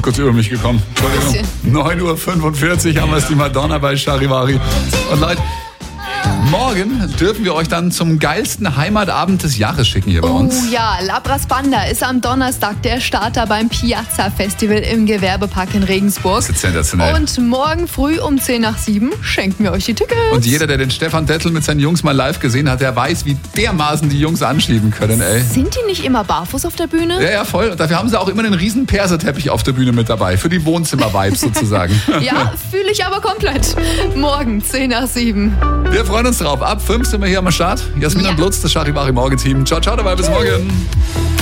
kurz über mich gekommen. Entschuldigung. 9:45 Uhr haben wir es, die Madonna bei Charivari. Und Leute, morgen dürfen wir euch dann zum geilsten Heimatabend des Jahres schicken hier bei uns. Oh ja, Labras Banda ist am Donnerstag der Starter beim Piazza Festival im Gewerbepark in Regensburg. Das ist sensationell. Und morgen früh um 6:10 schenken wir euch die Tickets. Und jeder, der den Stefan Dettel mit seinen Jungs mal live gesehen hat, der weiß, wie dermaßen die Jungs anschieben können, ey. Sind die nicht immer barfuß auf der Bühne? Ja, voll. Und dafür haben sie auch immer einen riesen Perserteppich auf der Bühne mit dabei. Für die Wohnzimmer-Vibes sozusagen. Ja, fühle ich aber komplett. Morgen 6:10. Wir freuen uns drauf. Ab 5 sind wir hier am Start. Jasmin und Lutz, das Charivari Morgen-Team. Ciao, ciao dabei. Bis morgen.